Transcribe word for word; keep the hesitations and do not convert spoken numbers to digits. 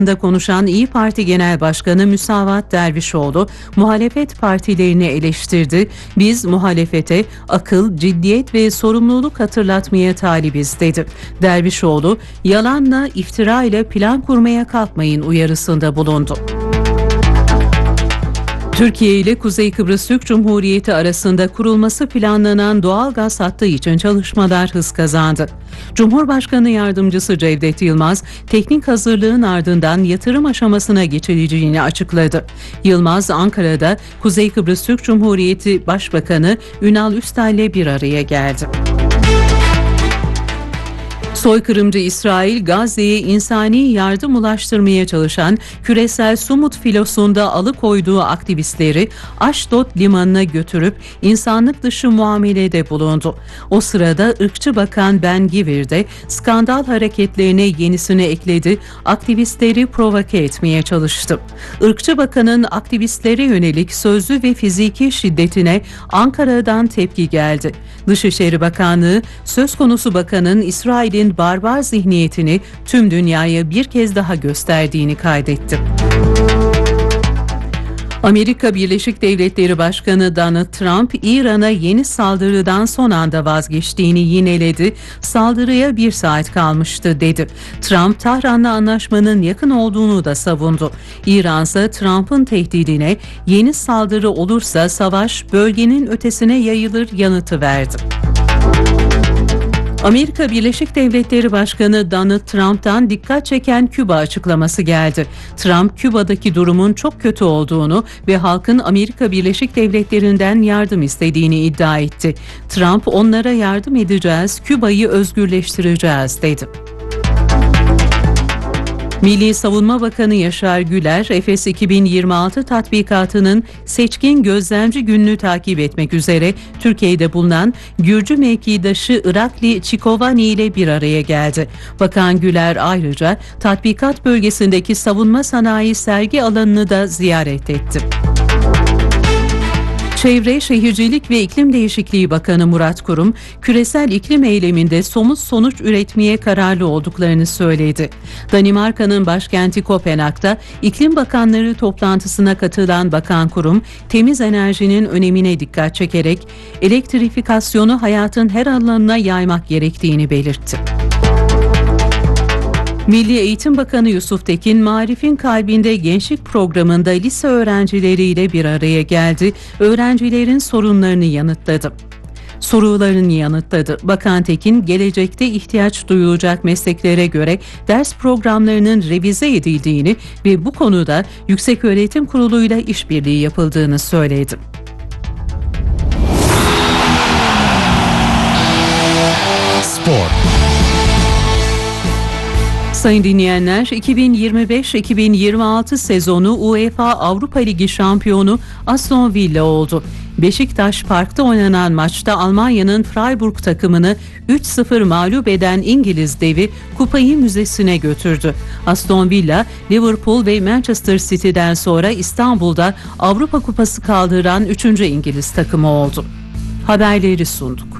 da konuşan İyi Parti Genel Başkanı Müsavat Dervişoğlu, muhalefet partilerini eleştirdi. Biz muhalefete akıl, ciddiyet ve sorumluluk hatırlatmaya talibiz dedi. Dervişoğlu, yalanla, iftira ile plan kurmaya kalkmayın uyarısında bulundu. Türkiye ile Kuzey Kıbrıs Türk Cumhuriyeti arasında kurulması planlanan doğal gaz hattı için çalışmalar hız kazandı. Cumhurbaşkanı Yardımcısı Cevdet Yılmaz, teknik hazırlığın ardından yatırım aşamasına geçileceğini açıkladı. Yılmaz, Ankara'da Kuzey Kıbrıs Türk Cumhuriyeti Başbakanı Ünal Üstel ile bir araya geldi. Soykırımcı İsrail, Gazze'ye insani yardım ulaştırmaya çalışan küresel Sumut filosunda alıkoyduğu aktivistleri Aşdod limanına götürüp insanlık dışı muamelede bulundu. O sırada ırkçı bakan Ben Gvir de skandal hareketlerine yenisini ekledi, aktivistleri provoke etmeye çalıştı. Irkçı bakanın aktivistlere yönelik sözlü ve fiziki şiddetine Ankara'dan tepki geldi. Dışişleri Bakanlığı, söz konusu bakanın İsrail'in barbar zihniyetini tüm dünyaya bir kez daha gösterdiğini kaydetti. Amerika Birleşik Devletleri Başkanı Donald Trump, İran'a yeni saldırıdan son anda vazgeçtiğini yineledi. Saldırıya bir saat kalmıştı dedi. Trump, Tahran'la anlaşmanın yakın olduğunu da savundu. İran ise Trump'ın tehdidine yeni saldırı olursa savaş bölgenin ötesine yayılır yanıtı verdi. Amerika Birleşik Devletleri Başkanı Donald Trump'tan dikkat çeken Küba açıklaması geldi. Trump, Küba'daki durumun çok kötü olduğunu ve halkın Amerika Birleşik Devletleri'nden yardım istediğini iddia etti. Trump, onlara yardım edeceğiz, Küba'yı özgürleştireceğiz dedi. Milli Savunma Bakanı Yaşar Güler, Efes iki bin yirmi altı tatbikatının seçkin gözlemci gününü takip etmek üzere Türkiye'de bulunan Gürcü mevkidaşı Irakli Çikovani ile bir araya geldi. Bakan Güler ayrıca tatbikat bölgesindeki savunma sanayi sergi alanını da ziyaret etti. Çevre, Şehircilik ve İklim Değişikliği Bakanı Murat Kurum, küresel iklim eyleminde somut sonuç üretmeye kararlı olduklarını söyledi. Danimarka'nın başkenti Kopenhag'da iklim bakanları toplantısına katılan Bakan Kurum, temiz enerjinin önemine dikkat çekerek elektrifikasyonu hayatın her alanına yaymak gerektiğini belirtti. Milli Eğitim Bakanı Yusuf Tekin, Marif'in Kalbinde Gençlik programında lise öğrencileriyle bir araya geldi. Öğrencilerin sorunlarını yanıtladı. Sorularını yanıtladı. Bakan Tekin, gelecekte ihtiyaç duyulacak mesleklere göre ders programlarının revize edildiğini ve bu konuda Yükseköğretim Kurulu'yla işbirliği yapıldığını söyledi. Spor. Sayın dinleyenler, iki bin yirmi beş iki bin yirmi altı sezonu UEFA Avrupa Ligi şampiyonu Aston Villa oldu. Beşiktaş Park'ta oynanan maçta Almanya'nın Freiburg takımını üç sıfır mağlup eden İngiliz devi kupayı müzesine götürdü. Aston Villa, Liverpool ve Manchester City'den sonra İstanbul'da Avrupa Kupası kaldıran üçüncü İngiliz takımı oldu. Haberleri sunduk.